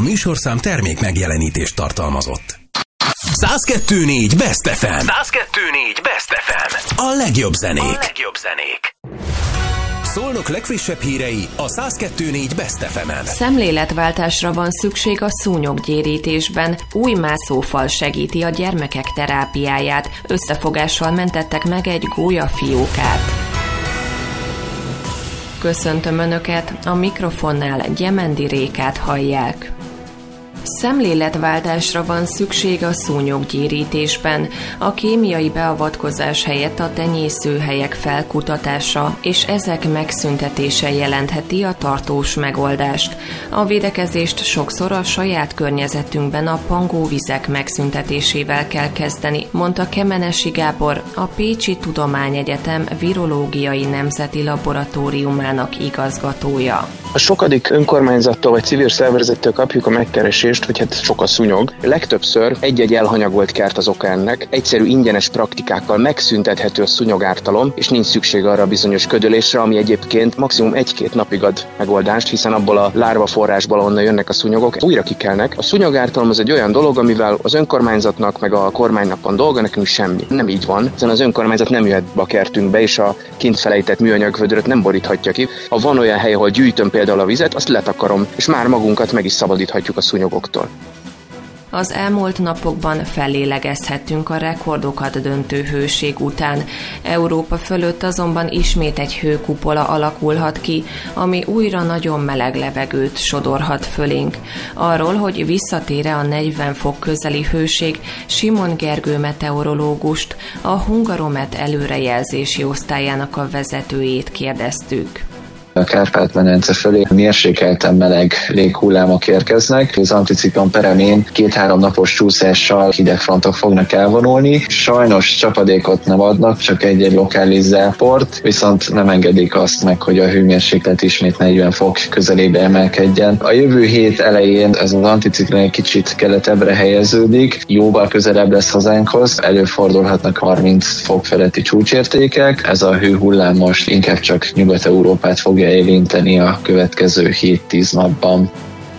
műsorszám termék megjelenítést tartalmazott. 102.4 Best FM. 102.4 Best FM. A legjobb zenék. Szolnok legfrissebb hírei a 102.4 Best FM-en. Szemléletváltásra van szükség a szúnyoggyérítésben. Új mászófal segíti a gyermekek terápiáját. Összefogással mentettek meg egy gólyafiókát. Köszöntöm Önöket, a mikrofonnál Gyemendi Rékát hallják. Szemléletváltásra van szükség a szúnyoggyérítésben. A kémiai beavatkozás helyett a tenyészőhelyek felkutatása és ezek megszüntetése jelentheti a tartós megoldást. A védekezést sokszor a saját környezetünkben a pangóvizek megszüntetésével kell kezdeni, mondta Kemenesi Gábor, a Pécsi Tudományegyetem Virológiai Nemzeti Laboratóriumának igazgatója. A sokadik önkormányzattól vagy civil szervezettől kapjuk a megkeresést, hogy hát sok a szúnyog. Legtöbbször egy-egy elhanyagolt kert az oka ennek. Egyszerű ingyenes praktikákkal megszüntethető a szúnyogártalom, és nincs szükség arra a bizonyos ködölésre, ami egyébként maximum 1-2 napig ad megoldást, hiszen abból a lárva forrásból, onnan jönnek a szúnyogok, újra kikelnek. A szúnyogártalom az egy olyan dolog, amivel az önkormányzatnak meg a kormánynak van dolga, nekünk semmi. Nem így van, hiszen az önkormányzat nem jöhet be a kertünkbe, és a kint felejtett műanyag vödröt nem boríthatja ki. Ha van olyan hely, ahol gyűjtöm például a vizet, azt letakarom, és már magunkat meg is szabadíthatjuk a szúnyogoktól. Az elmúlt napokban fellélegezhettünk a rekordokat döntő hőség után. Európa fölött azonban ismét egy hőkupola alakulhat ki, ami újra nagyon meleg levegőt sodorhat fölénk. Arról, hogy visszatér-e a 40 fok közeli hőség, Simon Gergő meteorológust, a Hungaromet előrejelzési osztályának a vezetőjét kérdeztük. A Kárpát-medence felé mérsékelten meleg léghullámok érkeznek. Az anticiklon peremén 2-3 napos csúszással hidegfrontok fognak elvonulni. Sajnos csapadékot nem adnak, csak egy lokális záport, viszont nem engedik azt meg, hogy a hőmérséklet ismét 40 fok közelébe emelkedjen. A jövő hét elején ez az anticiklon egy kicsit keletebbre helyeződik, jóval közelebb lesz hazánkhoz, előfordulhatnak 30 fok feletti csúcsértékek. Ez a hőhullám most inkább csak Nyugat-Európát fogja érinteni a következő 7-10 napban.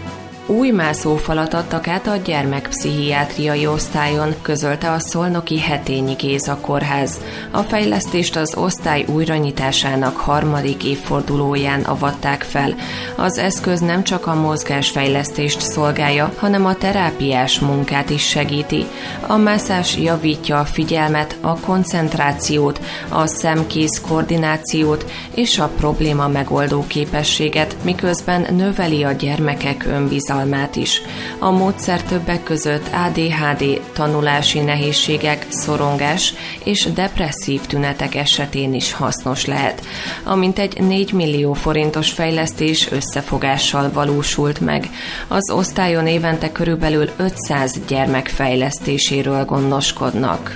Új mászófalat adtak át a gyermekpszichiátriai osztályon, közölte a szolnoki Hetényi Géza kórház. A fejlesztést az osztály újranyitásának 3. évfordulóján avatták fel. Az eszköz nem csak a mozgásfejlesztést szolgálja, hanem a terápiás munkát is segíti. A mászás javítja a figyelmet, a koncentrációt, a szem-kéz koordinációt és a probléma megoldó képességet, miközben növeli a gyermekek önbizalmát is. A módszer többek között ADHD, tanulási nehézségek, szorongás és depresszív tünetek esetén is hasznos lehet. A mintegy 4 millió forintos fejlesztés összefogással valósult meg. Az osztályon évente körülbelül 500 gyermek fejlesztéséről gondoskodnak.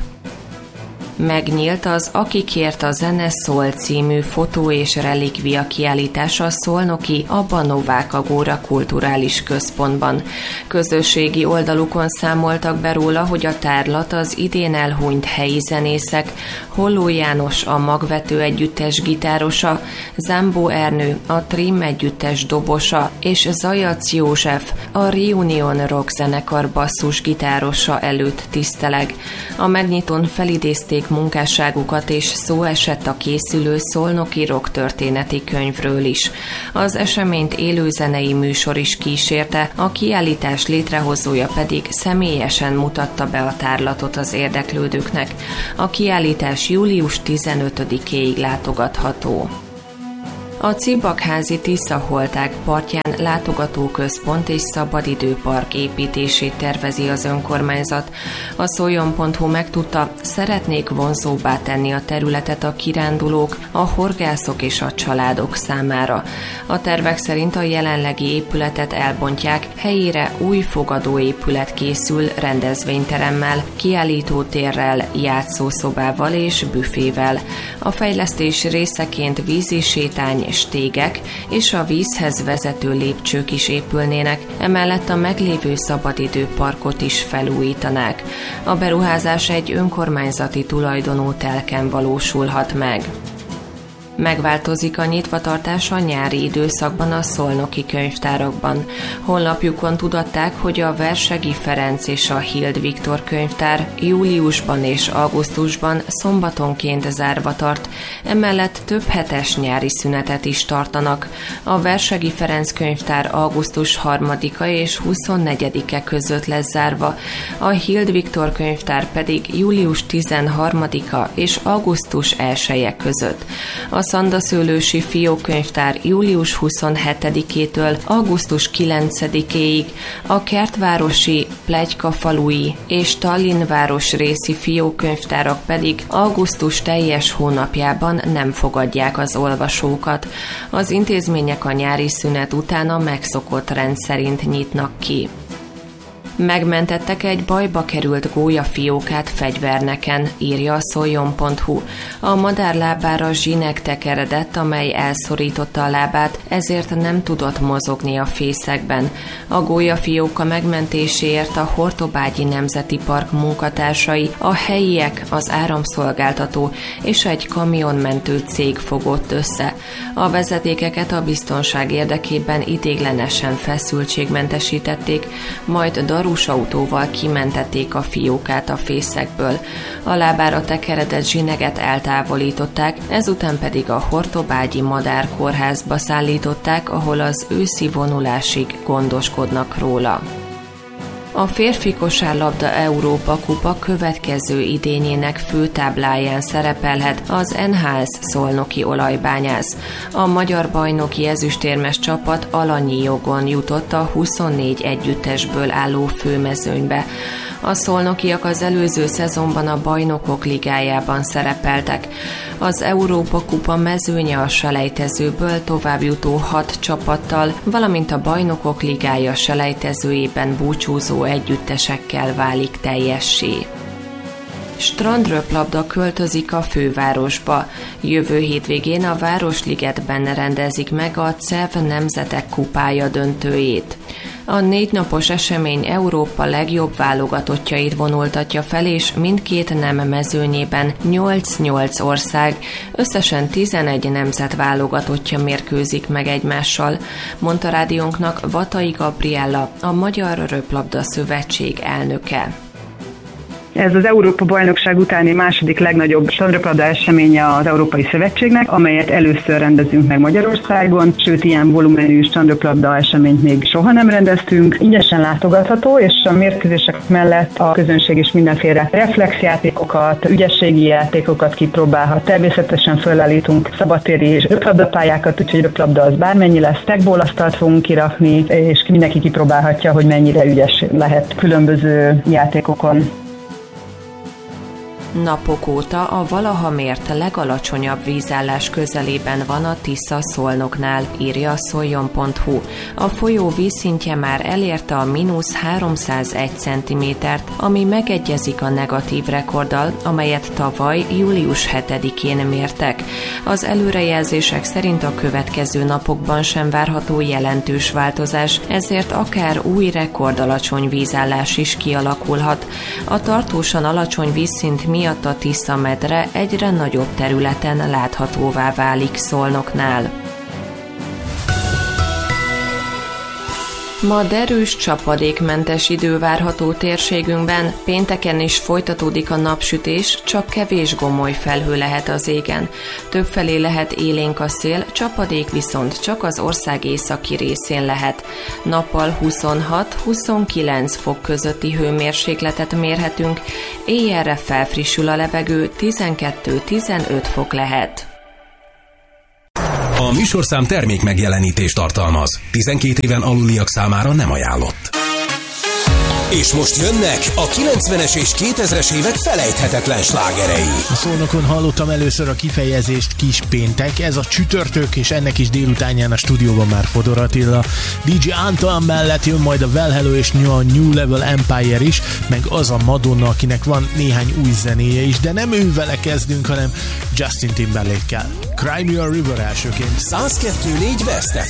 Megnyílt az Aki kért a zene szól című fotó- és relikvia kiállítása a szolnoki Abba Novák Agóra Kulturális Központban. Közösségi oldalukon számoltak be róla, hogy a tárlat az idén elhunyt helyi zenészek, Holló János a Magvető együttes gitárosa, Zámbó Ernő a Trim együttes dobosa és Zajac József a Reunion Rock zenekar basszusgitárosa előtt tiszteleg. A megnyitón felidézték munkásságukat, és szó esett a készülő szolnoki rock történeti könyvről is. Az eseményt élőzenei műsor is kísérte, a kiállítás létrehozója pedig személyesen mutatta be a tárlatot az érdeklődőknek. A kiállítás július 15-éig látogatható. A Cibakházi Tiszaholták partján látogatóközpont és szabadidőpark építését tervezi az önkormányzat. A Szoljon.hu megtudta, szeretnék vonzóbbá tenni a területet a kirándulók, a horgászok és a családok számára. A tervek szerint a jelenlegi épületet elbontják, helyére új fogadóépület készül rendezvényteremmel, kiállítótérrel, játszószobával és büfével. A fejlesztés részeként vízisétány, stégek és a vízhez vezető lépcsők is épülnének, emellett a meglévő szabadidőparkot is felújítanák. A beruházás egy önkormányzati tulajdonú telken valósulhat meg. Megváltozik a nyitvatartás a nyári időszakban a szolnoki könyvtárakban. Honlapjukon tudatták, hogy a Versegi Ferenc és a Hild Viktor könyvtár júliusban és augusztusban szombatonként zárva tart, emellett több hetes nyári szünetet is tartanak. A Versegi Ferenc könyvtár augusztus 3-a és 24-e között lesz zárva, a Hild Viktor könyvtár pedig július 13-a és augusztus 1-e között. A Szandaszőlősi Fiókönyvtár július 27-től augusztus 9-éig, a Kertvárosi, Pletykafalui és Tallinn városrészi fiókönyvtárak pedig augusztus teljes hónapjában nem fogadják az olvasókat. Az intézmények a nyári szünet után a megszokott rend szerint nyitnak ki. Megmentettek egy bajba került gólyafiókát fegyverneken, írja a szoljon.hu. A madár lábára zsinek tekeredett, amely elszorította a lábát, ezért nem tudott mozogni a fészekben. A gólyafióka megmentéséért a Hortobágyi Nemzeti Park munkatársai, a helyiek, az áramszolgáltató és egy kamionmentő cég fogott össze. A vezetékeket a biztonság érdekében ideiglenesen feszültségmentesítették, majd darúsautóval kimentették a fiókát a fészekből. A lábára tekeredett zsineget eltávolították, ezután pedig a Hortobágyi Madárkórházba szállították, ahol az őszi vonulásig gondoskodnak róla. A férfi kosárlabda Európa kupa következő idényének főtábláján szerepelhet az NHS szolnoki olajbányász. A magyar bajnoki ezüstérmes csapat alanyi jogon jutott a 24 együttesből álló főmezőnybe. A szolnokiak az előző szezonban a Bajnokok Ligájában szerepeltek. Az Európa kupa mezőnye a selejtezőből továbbjutó 6 csapattal, valamint a Bajnokok Ligája selejtezőjében búcsúzó együttesekkel válik teljessé. Strandröplabda költözik a fővárosba. Jövő hétvégén a Városligetben rendezik meg a CEV Nemzetek Kupája döntőjét. A 4 napos esemény Európa legjobb válogatottjait vonultatja fel, és mindkét nem mezőnyében 8-8 ország, összesen 11 nemzet válogatottja mérkőzik meg egymással, mondta rádiónknak Vatai Gabriella, a Magyar Röplabda Szövetség elnöke. Ez az Európa-bajnokság utáni második legnagyobb strandröplabda eseménye az Európai Szövetségnek, amelyet először rendezünk meg Magyarországon, sőt ilyen volumenű strandröplabda eseményt még soha nem rendeztünk. Ingyenesen látogatható, és a mérkőzések mellett a közönség is mindenféle reflexjátékokat, ügyességi játékokat kipróbálhat. Természetesen fölállítunk szabadtéri és röplabdapályákat, úgyhogy röplabda az bármennyi lesz. Stackball asztalt fogunk kirakni, és mindenki kipróbálhatja, hogy mennyire ügyes lehet különböző játékokon. Napok óta a valaha mért legalacsonyabb vízállás közelében van a Tisza Szolnoknál, írja a szoljon.hu. A folyó vízszintje már elérte a -301 cm-t, ami megegyezik a negatív rekorddal, amelyet tavaly július 7-én mértek. Az előrejelzések szerint a következő napokban sem várható jelentős változás, ezért akár új rekordalacsony vízállás is kialakulhat. A tartósan alacsony vízszint miatt a Tisza-medre egyre nagyobb területen láthatóvá válik Szolnoknál. Ma derűs, csapadékmentes idő várható térségünkben, pénteken is folytatódik a napsütés, csak kevés gomoly felhő lehet az égen. Többfelé lehet élénk a szél, csapadék viszont csak az ország északi részén lehet. Nappal 26-29 fok közötti hőmérsékletet mérhetünk, éjjelre felfrissül a levegő, 12-15 fok lehet. A műsorszám termék megjelenítést tartalmaz. 12 éven aluliak számára nem ajánlott. És most jönnek a 90-es és 2000-es évek felejthetetlen slágerei. A Szolnokon hallottam először a kifejezést Kispéntek, ez a csütörtök, és ennek is délutánján a stúdióban már Fodor Attila. DJ Antoine mellett jön majd a Well Hello és a New Level Empire is, meg az a Madonna, akinek van néhány új zenéje is, de nem ővele kezdünk, hanem Justin Timberlake-kel. Cry Me a River elsőként. 102.4 Best